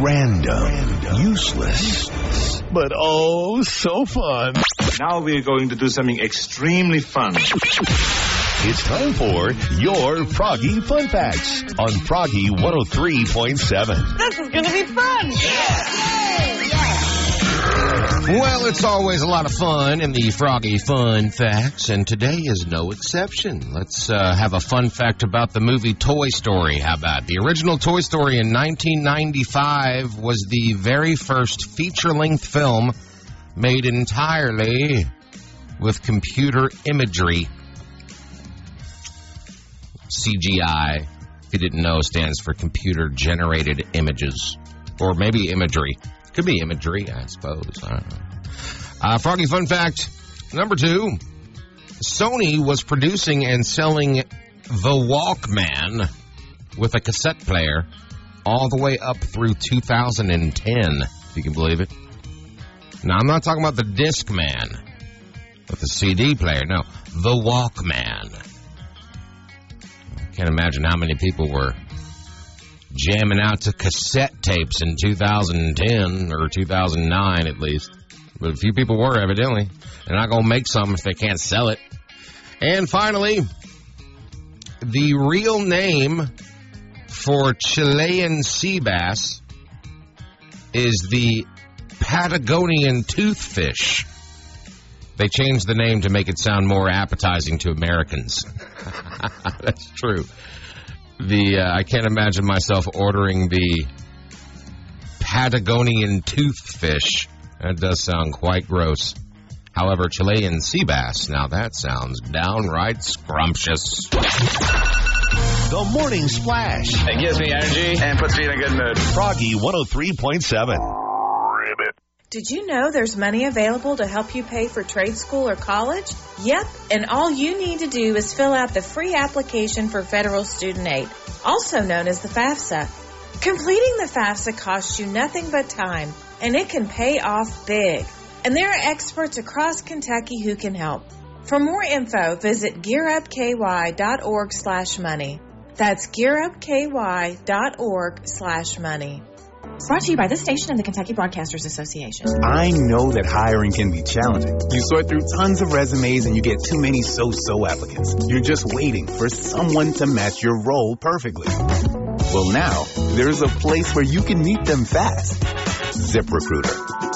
Random. Useless. But oh, so fun. Now we're going to do something extremely fun. It's time for your Froggy Fun Facts on Froggy 103.7. This is going to be fun. Well, it's always a lot of fun in the Froggy Fun Facts, and today is no exception. Let's have a fun fact about the movie Toy Story. How about the original Toy Story in 1995 was the very first feature-length film made entirely with computer imagery. CGI, if you didn't know, stands for computer-generated images, or maybe imagery. Could be imagery, I suppose. I don't know. Froggy Fun Fact number 2. Sony was producing and selling the Walkman with a cassette player all the way up through 2010, if you can believe it. Now, I'm not talking about the Discman with the CD player. No, the Walkman. I can't imagine how many people were jamming out to cassette tapes in 2010 or 2009 at least. But a few people were, evidently. They're not going to make some if they can't sell it. And finally, the real name for Chilean sea bass is the Patagonian toothfish. They changed the name to make it sound more appetizing to Americans. That's true. I can't imagine myself ordering the Patagonian toothfish. That does sound quite gross. However, Chilean sea bass, now that sounds downright scrumptious. The Morning Splash. It gives me energy and puts me in a good mood. Froggy 103.7. Did you know there's money available to help you pay for trade school or college? Yep, and all you need to do is fill out the free application for federal student aid, also known as the FAFSA. Completing the FAFSA costs you nothing but time, and it can pay off big. And there are experts across Kentucky who can help. For more info, visit gearupky.org/money. That's gearupky.org/money. Brought to you by this station and the Kentucky Broadcasters Association. I know that hiring can be challenging. You sort through tons of resumes and you get too many so-so applicants. You're just waiting for someone to match your role perfectly. Well, now, there's a place where you can meet them fast. ZipRecruiter.